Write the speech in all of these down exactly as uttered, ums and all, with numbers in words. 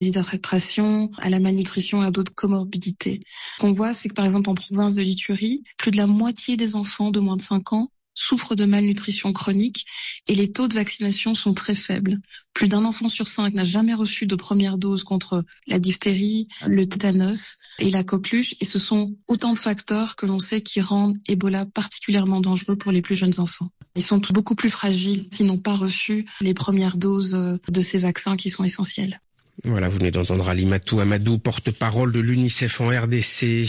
déshydratation, à la malnutrition et à d'autres comorbidités. Ce qu'on voit, c'est que par exemple en province de l'Ituri, plus de la moitié des enfants de moins de cinq ans souffrent de malnutrition chronique et les taux de vaccination sont très faibles. Plus d'un enfant sur cinq n'a jamais reçu de première dose contre la diphtérie, le tétanos et la coqueluche, et ce sont autant de facteurs que l'on sait qui rendent Ebola particulièrement dangereux pour les plus jeunes enfants. Ils sont beaucoup plus fragiles s'ils n'ont pas reçu les premières doses de ces vaccins qui sont essentiels. Voilà, vous venez d'entendre Alimatou Amadou, porte-parole de l'UNICEF en R D C.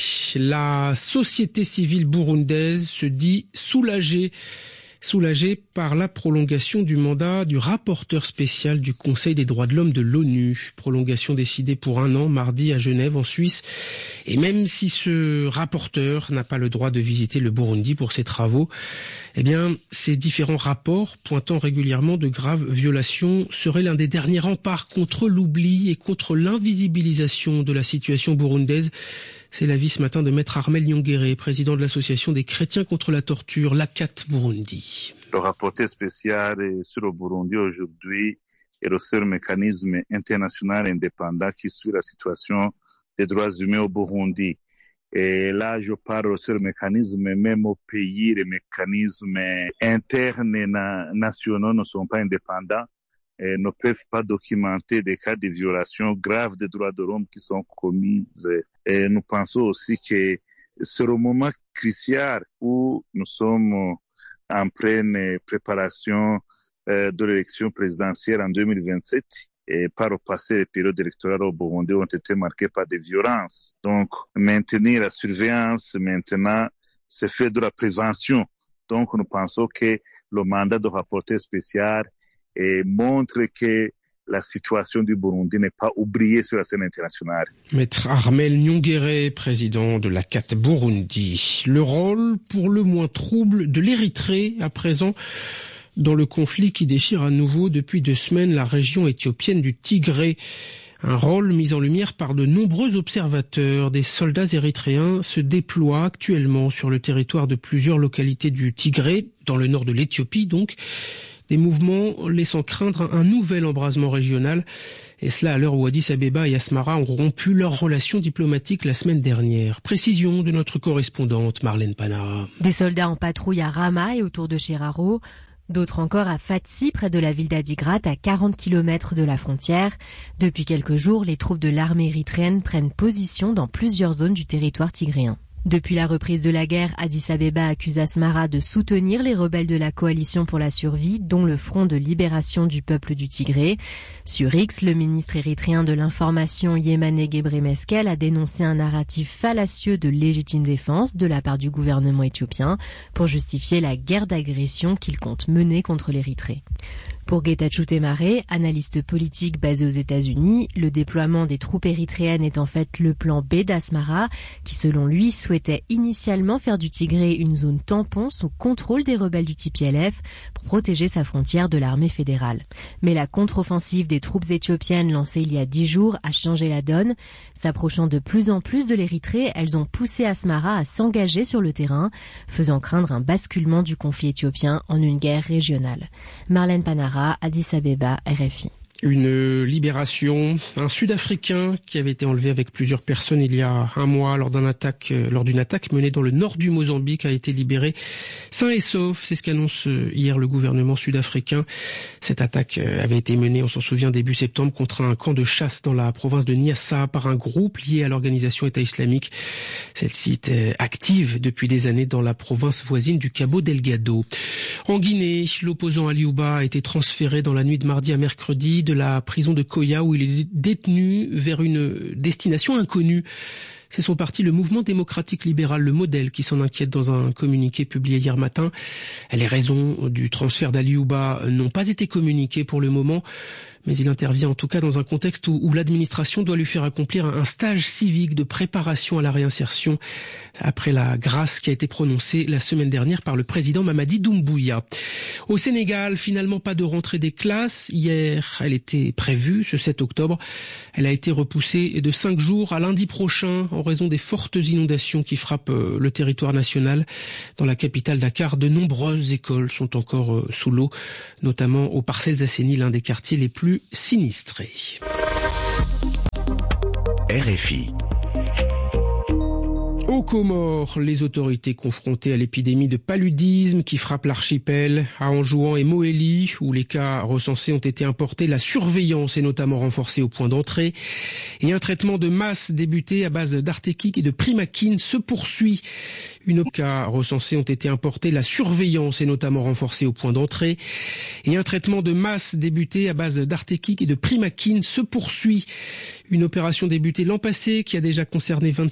La société civile burundaise se dit soulagée. Soulagée par la prolongation du mandat du rapporteur spécial du Conseil des droits de l'homme de l'ONU. Prolongation décidée pour un an, mardi à Genève, en Suisse. Et même si ce rapporteur n'a pas le droit de visiter le Burundi pour ses travaux, eh bien, ces différents rapports pointant régulièrement de graves violations seraient l'un des derniers remparts contre l'oubli et contre l'invisibilisation de la situation burundaise. C'est l'avis ce matin de Maître Armel Nyongere, président de l'association des chrétiens contre la torture, l'A C A T Burundi. Le rapporteur spécial sur le Burundi aujourd'hui est le seul mécanisme international indépendant qui suit la situation des droits humains au Burundi. Et là, je parle du seul mécanisme, même au pays, les mécanismes internes et na- nationaux ne sont pas indépendants et ne peuvent pas documenter des cas de violations graves des droits de l'homme qui sont commises. Et nous pensons aussi que c'est le moment crucial où nous sommes en pleine préparation de l'élection présidentielle en deux mille vingt-sept. Et par le passé, les périodes électorales au Burundi ont été marquées par des violences. Donc, maintenir la surveillance, maintenant, c'est fait de la prévention. Donc, nous pensons que le mandat de rapporteur spécial et montre que la situation du Burundi n'est pas oubliée sur la scène internationale. Maître Armel Nyongere, président de l'A C A T Burundi. Le rôle pour le moins trouble de l'Érythrée à présent dans le conflit qui déchire à nouveau depuis deux semaines la région éthiopienne du Tigré. Un rôle mis en lumière par de nombreux observateurs. Des soldats érythréens se déploient actuellement sur le territoire de plusieurs localités du Tigré, dans le nord de l'Éthiopie donc. Des mouvements laissant craindre un nouvel embrasement régional. Et cela à l'heure où Addis Abeba et Asmara ont rompu leurs relations diplomatiques la semaine dernière. Précision de notre correspondante Marlène Panara. Des soldats en patrouille à Rama et autour de Chiraro. D'autres encore à Fatsi, près de la ville d'Adigrat, à quarante kilomètres de la frontière. Depuis quelques jours, les troupes de l'armée érythréenne prennent position dans plusieurs zones du territoire tigréen. Depuis la reprise de la guerre, Addis Abeba accuse Asmara de soutenir les rebelles de la coalition pour la survie, dont le Front de libération du peuple du Tigré. Sur X, le ministre érythréen de l'information Yemane Gebremeskel a dénoncé un narratif fallacieux de légitime défense de la part du gouvernement éthiopien pour justifier la guerre d'agression qu'il compte mener contre l'Érythrée. Pour Getachew Temare, analyste politique basé aux États-Unis, le déploiement des troupes érythréennes est en fait le plan B d'Asmara, qui selon lui souhaitait initialement faire du Tigré une zone tampon sous contrôle des rebelles du T P L F pour protéger sa frontière de l'armée fédérale. Mais la contre-offensive des troupes éthiopiennes lancée il y a dix jours a changé la donne. S'approchant de plus en plus de l'Érythrée, elles ont poussé Asmara à s'engager sur le terrain, faisant craindre un basculement du conflit éthiopien en une guerre régionale. Marlène Panara, Addis Abeba, R F I. Une libération, un Sud-Africain qui avait été enlevé avec plusieurs personnes il y a un mois lors d'un attaque, lors d'une attaque menée dans le nord du Mozambique a été libéré sain et sauf. C'est ce qu'annonce hier le gouvernement sud-africain. Cette attaque avait été menée, on s'en souvient, début septembre contre un camp de chasse dans la province de Niassa par un groupe lié à l'organisation État islamique. Celle-ci était active depuis des années dans la province voisine du Cabo Delgado. En Guinée, l'opposant Ali Ouba a été transféré dans la nuit de mardi à mercredi de la prison de Koya où il est détenu vers une destination inconnue. C'est son parti, le Mouvement démocratique libéral, le Modèle, qui s'en inquiète dans un communiqué publié hier matin. Les raisons du transfert d'Ali Ouba n'ont pas été communiquées pour le moment, mais il intervient en tout cas dans un contexte où, où l'administration doit lui faire accomplir un stage civique de préparation à la réinsertion après la grâce qui a été prononcée la semaine dernière par le président Mamadi Doumbouya. Au Sénégal, finalement pas de rentrée des classes. Hier, elle était prévue, ce sept octobre. Elle a été repoussée de cinq jours à lundi prochain en raison des fortes inondations qui frappent le territoire national. Dans la capitale Dakar, de nombreuses écoles sont encore sous l'eau, notamment aux Parcelles Assainies, l'un des quartiers les plus sinistrés. R F I. Aux Comores, les autorités confrontées à l'épidémie de paludisme qui frappe l'archipel, à Anjouan et Moélie, où les cas recensés ont été importés, la surveillance est notamment renforcée au point d'entrée et un traitement de masse débuté à base d'artékique et de primaquine se poursuit. Une cas recensés ont été importés, la surveillance est notamment renforcée au point d'entrée et un traitement de masse débuté à base d'artékique et de primaquine se poursuit. Une opération débutée l'an passé qui a déjà concerné vingt